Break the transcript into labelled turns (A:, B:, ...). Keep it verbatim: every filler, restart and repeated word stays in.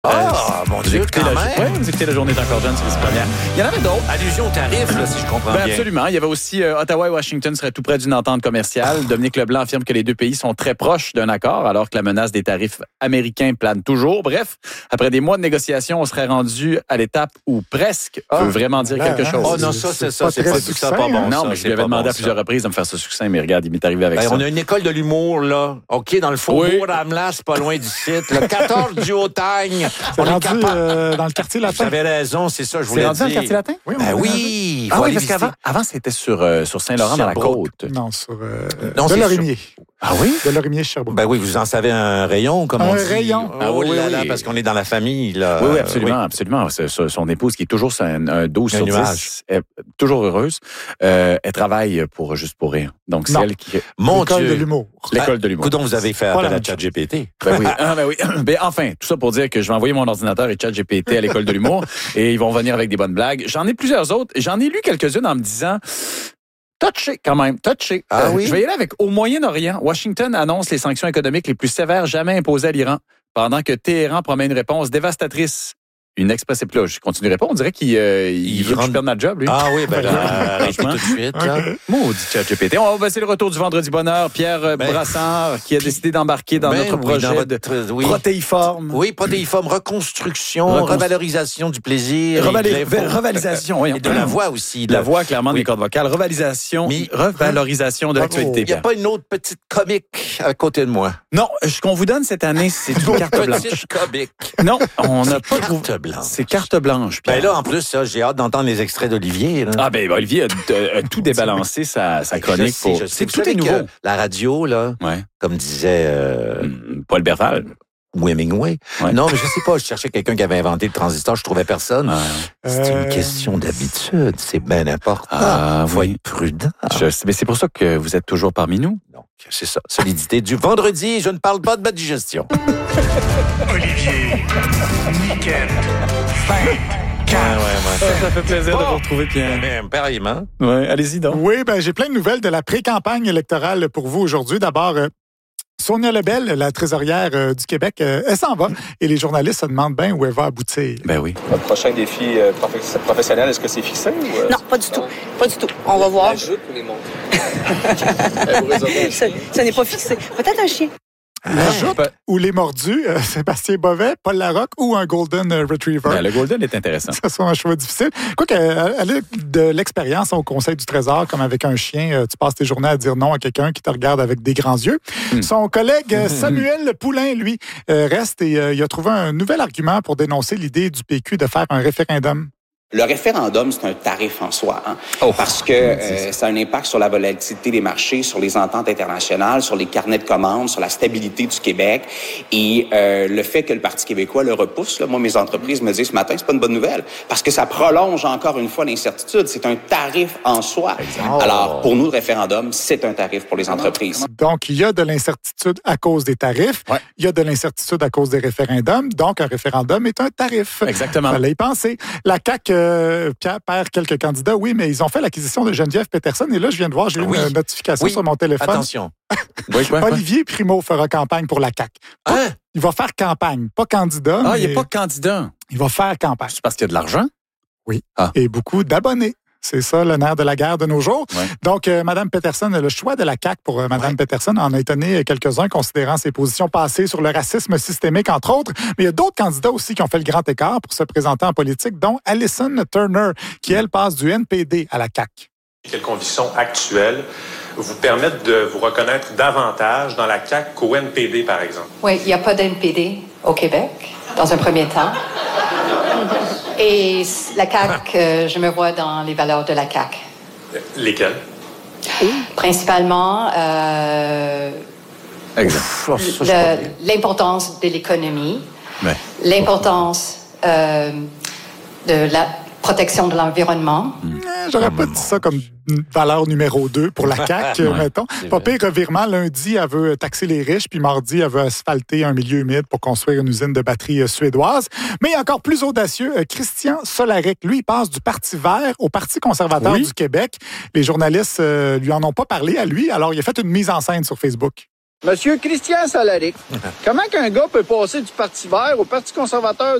A: Ah, mon Dieu,
B: écoutez
A: quand
B: la,
A: même.
B: ouais, vous écoutez La Journée est encore jeune, c'est les premières. Il y en avait d'autres.
A: Allusion au tarif, là, si je comprends
B: Ben
A: bien.
B: absolument. Il y avait aussi euh, Ottawa et Washington seraient tout près d'une entente commerciale. Dominique Leblanc affirme que les deux pays sont très proches d'un accord, alors que la menace des tarifs américains plane toujours. Bref, après des mois de négociations, on serait rendu à l'étape où presque
C: Ah,
B: veut vraiment dire
C: là,
B: quelque
C: hein,
B: chose.
A: Oh non, ça, c'est ça, c'est
C: très
A: pas tout ça,
C: succinct,
A: pas bon.
C: hein.
B: non,
A: ça,
B: mais je
A: c'est
B: lui avais
A: pas
B: demandé
A: bon,
B: à plusieurs
A: ça.
B: reprises de me faire ce succinct, mais regarde, il m'est arrivé avec
A: Ben,
B: ça.
A: on a une école de l'humour, là. OK, dans le faubourg
B: Oui.
A: d'Amelas, pas loin du site. Le quatorze du Hautagne.
C: C'est
A: On est
C: rendu
A: capable.
C: euh, dans le quartier latin.
A: J'avais raison, c'est ça, je
B: C'est
A: voulais
B: rendu dans le
A: dire.
B: quartier latin?
C: Oui, on
A: Ben
C: est
A: oui,
B: Ah
A: faut
B: oui,
A: aller
B: parce
A: visiter.
B: qu'avant avant, c'était sur, euh, sur Saint-Laurent, dans la
A: Sherbrooke.
B: côte.
C: Non, sur euh,
A: Non,
C: de
A: c'est
C: Lorimier.
B: Ah oui?
C: De Lorimier Sherbrooke.
A: Ben oui, vous en savez un rayon, comme
C: Un
A: on dit.
C: rayon.
B: Ah
A: Oh
B: oui,
A: là
B: oui,
A: là,
B: oui.
A: parce qu'on est dans la famille, là.
B: Oui, oui,
A: Euh,
B: absolument, absolument. C'est- c'est- Son épouse, qui est toujours sur un, un douze
A: Un
B: sur
A: nuage.
B: dix, est toujours heureuse, euh, elle travaille pour Juste pour rire. Donc, c'est
C: Non.
B: elle qui...
A: Mon
C: L'école de
A: Dieu.
C: l'humour.
B: L'école de l'humour.
A: Coudon, vous avez fait
C: Pas
A: appel
C: la
A: à
C: même chose.
A: ChatGPT.
B: Ben oui. Ah, ben oui. Ben enfin, tout ça pour dire que je vais envoyer mon ordinateur et ChatGPT à l'école de l'humour et ils vont venir avec des bonnes blagues. J'en ai plusieurs autres. J'en ai lu quelques-unes en me disant... Touché, quand même, touché.
A: Ah
B: Euh,
A: oui?
B: Je vais y aller avec au Moyen-Orient. Washington annonce les sanctions économiques les plus sévères jamais imposées à l'Iran, pendant que Téhéran promet une réponse dévastatrice. Une express là, je continuerai pas. On dirait qu'il euh, il
A: Il
B: veut que je
A: rentre-
B: perde ma job, lui.
A: Ah oui, ben là, arrêtez tout de suite, là.
B: Maudit ChatGPT. On va c'est le retour du Vendredi Bonheur. Pierre euh,
A: Ben,
B: Brassard, qui a décidé d'embarquer dans
A: Ben
B: notre
A: oui,
B: projet
A: dans votre-
B: de
A: oui.
B: protéiforme.
A: Oui, protéiforme, reconstruction,
B: Reconstru-
A: revalorisation du plaisir.
B: Revalé-
A: et de l'info-
B: revalisation, voyons.
A: Et de la voix aussi.
B: La
A: là.
B: voix, clairement,
A: Oui.
B: des cordes vocales. Revalisation,
A: Mais-
B: revalorisation de
C: Bravo.
B: l'actualité,
A: Il n'y a
B: Pierre.
A: pas une autre petite comique à côté de moi.
B: Non, ce qu'on vous donne cette année, c'est une carte blanche.
A: Petite comique.
B: Non, on n'a pas trouvé.
A: Carte blanche.
B: C'est carte blanche, Pierre.
A: Ben là, en plus, ça, j'ai hâte d'entendre les extraits d'Olivier. là.
B: Ah ben Olivier a, a tout débalancé sa, sa
A: Je
B: chronique.
A: sais,
B: pour...
A: je sais.
B: C'est
A: Vous
B: tout est
A: savez que
B: nouveau.
A: La radio, là,
B: Ouais.
A: comme disait euh,
B: Hum, Paul Berval.
A: ou Hemingway.
B: Ouais.
A: Non, mais je sais pas, je cherchais quelqu'un qui avait inventé le transistor, je trouvais personne.
B: Ouais.
A: C'est
C: Euh,
A: une question d'habitude, c'est bien important.
B: Ah,
A: Faut
B: oui.
A: être prudent.
B: Je sais, mais c'est pour ça que vous êtes toujours parmi nous.
A: Donc, c'est ça, solidité du vendredi. Je ne parle pas de ma digestion.
D: Olivier, Niquette, Fête,
A: Ouais, ouais, ouais.
B: Ça fait plaisir de vous retrouver, Pierre.
A: Mais, pareillement.
B: Ouais, allez-y donc.
C: Oui, ben j'ai plein de nouvelles de la pré-campagne électorale pour vous aujourd'hui. D'abord, euh, Sonia Lebel, la trésorière euh, du Québec, euh, elle s'en va et les journalistes se demandent bien où elle va aboutir.
B: Ben oui.
E: Votre prochain défi euh, profe- professionnel, est-ce que c'est fixé ou... euh,
F: Non, pas du tout. Pas du tout. On va voir.
E: Ajoute ou les montres?
F: Ce, ce n'est pas fixé. Peut-être un chien.
C: La joute ou les mordus, euh, Sébastien Bovet, Paul Larocque ou un Golden euh, Retriever.
B: Ben, le Golden est intéressant.
C: Ça soit un choix difficile. Quoique, elle elle a de l'expérience au Conseil du Trésor, comme avec un chien, euh, tu passes tes journées à dire non à quelqu'un qui te regarde avec des grands yeux.
B: Mm.
C: Son collègue euh, Samuel Poulain, lui, euh, reste et euh, il a trouvé un nouvel argument pour dénoncer l'idée du P Q de faire un référendum.
G: Le référendum, c'est un tarif en soi, hein,
B: Oh.
G: parce que euh, ça a un impact sur la volatilité des marchés, sur les ententes internationales, sur les carnets de commandes, sur la stabilité du Québec. Et euh, le fait que le Parti québécois le repousse, là, moi, mes entreprises me disent ce matin, c'est pas une bonne nouvelle, parce que ça prolonge encore une fois l'incertitude. C'est un tarif en soi. Alors, pour nous, le référendum, c'est un tarif pour les entreprises.
C: Donc, il y a de l'incertitude à cause des tarifs.
B: Ouais.
C: Il y a de l'incertitude à cause des référendums. Donc, un référendum est un tarif.
B: Exactement.
C: Fallait y penser. La C A Q, euh, Pierre, perd quelques candidats, oui, mais ils ont fait l'acquisition de Geneviève Peterson. Et là, je viens de voir, j'ai eu
A: Oui.
C: une notification
A: Oui.
C: sur mon téléphone.
A: Attention.
B: Oui, quoi, quoi?
C: Olivier Primo fera campagne pour la C A Q.
A: Hein?
C: Il va faire campagne, pas candidat,
B: Ah, il
C: mais
B: n'est pas candidat.
C: il va faire campagne.
B: C'est parce qu'il y a de l'argent?
C: Et beaucoup d'abonnés. C'est ça, le nerf de la guerre de nos jours.
B: Ouais.
C: Donc, euh, Mme Peterson, le choix de la C A Q pour euh, Mme Peterson en a étonné quelques-uns, considérant ses positions passées sur le racisme systémique, entre autres. Mais il y a d'autres candidats aussi qui ont fait le grand écart pour se présenter en politique, dont Alison Turner, qui, elle, passe du N P D à la C A Q.
H: Quelles convictions actuelles vous permettent de vous reconnaître davantage dans la C A Q qu'au N P D, par exemple?
I: Oui, il n'y a pas d'N P D au Québec, dans un premier temps. Et la C A Q, euh, je me vois dans les valeurs de la C A Q.
H: Lesquelles?
I: Principalement, euh,
B: Exact.
A: Oh, ça, je crois bien.
I: le- l'importance de l'économie,
B: Ouais.
I: l'importance euh, de la protection de l'environnement.
C: Eh, J'aurais pas dit ça comme une valeur numéro deux pour la C A Q,
B: Ouais,
C: mettons. Pas pire revirement. Lundi, elle veut taxer les riches, puis mardi, elle veut asphalter un milieu humide pour construire une usine de batterie euh, suédoise. Mais encore plus audacieux, euh, Christian Solarec, lui, il passe du Parti vert au Parti conservateur
B: Oui.
C: du Québec. Les journalistes euh, lui en ont pas parlé à lui, alors il a fait une mise en scène sur Facebook.
J: Monsieur Christian Salaric, comment qu'un gars peut passer du Parti vert au Parti conservateur